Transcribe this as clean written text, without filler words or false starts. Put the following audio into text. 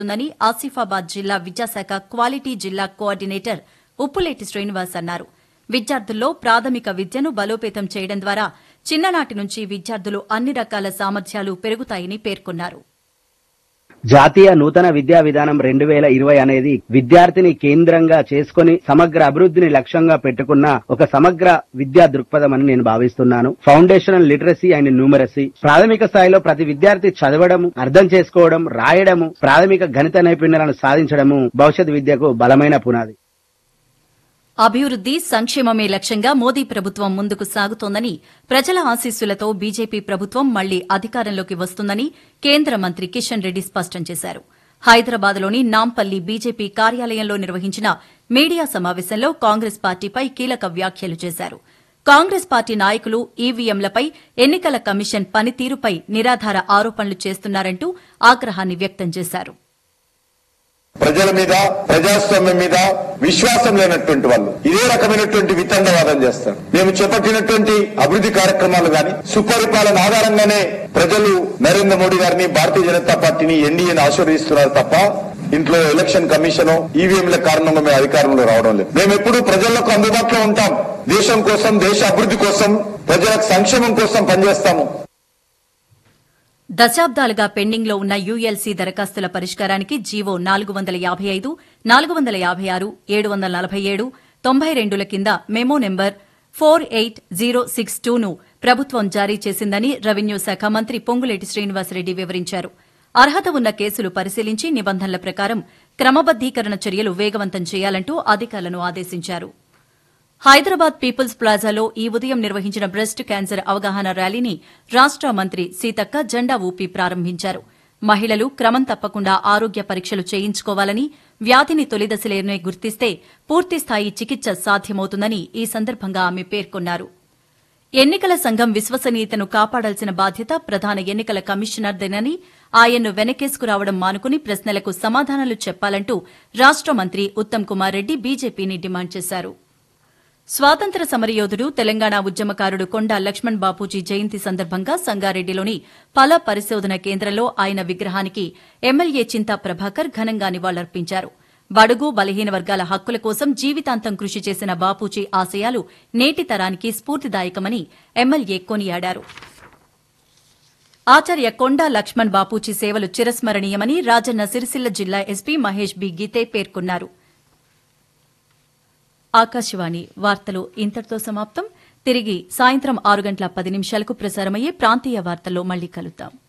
ఉందని ఆసిఫాబాద్ జిల్లా విద్యాశాఖ క్వాలిటీ జిల్లా కోఆర్డినేటర్ ఉప్పులేటి శ్రీనివాస్ అన్నారు. విద్యార్థుల్లో ప్రాథమిక విద్యను బలోపేతం చేయడం ద్వారా చిన్ననాటి నుంచి విద్యార్థులు అన్ని రకాల సామర్థ్యాలు పెరుగుతాయని పేర్కొన్నారు. జాతీయ నూతన విద్యా విధానం 2020 అనేది విద్యార్థిని కేంద్రంగా చేసుకుని సమగ్ర అభివృద్ధిని లక్ష్యంగా పెట్టుకున్న ఒక సమగ్ర విద్యా దృక్పథం అని నేను భావిస్తున్నాను. ఫౌండేషనల్ లిటరసీ అండ్ న్యూమరసీ ప్రాథమిక స్థాయిలో ప్రతి విద్యార్థి చదవడము, అర్థం చేసుకోవడం, రాయడము, ప్రాథమిక గణిత నైపుణ్యాలను సాధించడము భవిష్యత్ విద్యకు బలమైన పునాది. అభివృద్ది సంక్షేమమే లక్ష్యంగా మోదీ ప్రభుత్వం ముందుకు సాగుతోందని, ప్రజల ఆశీస్సులతో బీజేపీ ప్రభుత్వం మళ్లీ అధికారంలోకి వస్తుందని కేంద్ర మంత్రి కిషన్ రెడ్డి స్పష్టం చేశారు. హైదరాబాద్లోని నాంపల్లి బీజేపీ కార్యాలయంలో నిర్వహించిన మీడియా సమావేశంలో కాంగ్రెస్ పార్టీపై కీలక వ్యాఖ్యలు చేశారు. కాంగ్రెస్ పార్టీ నాయకులు ఈవీఎంలపై ఎన్నికల కమిషన్ పనితీరుపై నిరాధార ఆరోపణలు చేస్తున్నారంటూ ఆగ్రహాన్ని వ్యక్తం చేశారు. ప్రజల మీద, ప్రజాస్వామ్యం మీద విశ్వాసం లేనటువంటి వాళ్ళు ఇదే రకమైనటువంటి వితండవాదం చేస్తారు. మేము చేపట్టినటువంటి అభివృద్ధి కార్యక్రమాలు గాని, సుపరిపాలన ఆధారంగానే ప్రజలు నరేంద్ర మోడీ గారిని, భారతీయ జనతా పార్టీని, ఎన్డీఏని ఆశీర్వదిస్తున్నారు తప్ప ఇంట్లో ఎలక్షన్ కమిషన్, ఈవీఎంల కారణంగా మేము అధికారంలో రావడం లేదు. మేము ఎప్పుడూ ప్రజలకు అందుబాటులో ఉంటాం. దేశం కోసం, దేశ అభివృద్ధి కోసం, ప్రజల సంక్షేమం కోసం పనిచేస్తాము. దశాబ్దాలుగా పెండింగ్లో ఉన్న యూఎల్సీ దరఖాస్తుల పరిష్కారానికి జీవో 455, 456, 747, 92ల కింద మెమో నెంబర్ 48062ను ప్రభుత్వం జారీ చేసిందని రెవెన్యూ శాఖ మంత్రి పొంగులేటి శ్రీనివాసరెడ్డి వివరించారు. అర్హత ఉన్న కేసులు పరిశీలించి నిబంధనల ప్రకారం క్రమబద్దీకరణ చర్యలు వేగవంతం చేయాలంటూ అధికారులను ఆదేశించారు. హైదరాబాద్ పీపుల్స్ ప్లాజాలో ఈ ఉదయం నిర్వహించిన బ్రెస్ట్ క్యాన్సర్ అవగాహన ర్యాలీని రాష్ట మంత్రి సీతక్క జెండా ఊపి ప్రారంభించారు. మహిళలు క్రమం తప్పకుండా ఆరోగ్య పరీక్షలు చేయించుకోవాలని, వ్యాధిని తొలిదశలోనే గుర్తిస్తే పూర్తిస్థాయి చికిత్స సాధ్యమవుతుందని ఈ సందర్భంగా ఆమె పేర్కొన్నారు. ఎన్నికల సంఘం విశ్వసనీయతను కాపాడాల్సిన బాధ్యత ప్రధాన ఎన్నికల కమిషనర్దేనని, ఆయన్ను వెనకేసుకురావడం మానుకుని ప్రశ్నలకు సమాధానాలు చెప్పాలంటూ రాష్ట మంత్రి ఉత్తమ్ కుమార్ రెడ్డి బీజేపీని డిమాండ్ చేశారు. స్వాతంత్ర సమరయోధుడు, తెలంగాణ ఉద్యమకారుడు కొండా లక్ష్మణ్ బాపూజీ జయంతి సందర్భంగా సంగారెడ్డిలోని ఫల పరిశోధన కేంద్రంలో ఆయన విగ్రహానికి ఎమ్మెల్యే చింతా ప్రభాకర్ ఘనంగా నివాళులర్పించారు. బడుగు, బలహీన వర్గాల హక్కుల కోసం జీవితాంతం కృషి చేసిన బాపూజీ ఆశయాలు నేటి తరానికి స్ఫూర్తిదాయకమని ఎమ్మెల్యే కొనియాడారు. ఆచార్య కొండా లక్ష్మణ్ బాపూజీ సేవలు చిరస్మరణీయమని రాజన్న సిరిసిల్ల జిల్లా ఎస్పీ మహేష్ బి గీతే పేర్కొన్నారు. ఆకాశవాణి వార్తలు ఇంతటితో సమాప్తం. తిరిగి సాయంత్రం 6:10 ప్రసారమయ్యే ప్రాంతీయ వార్తల్లో మళ్లీ కలుద్దాం.